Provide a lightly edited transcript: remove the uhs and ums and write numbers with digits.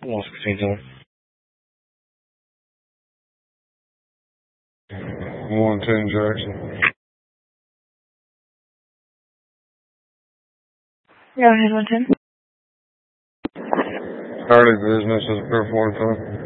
Lost Cathedral. 110 Jackson. Go ahead, 110. Harley business is a fair 45.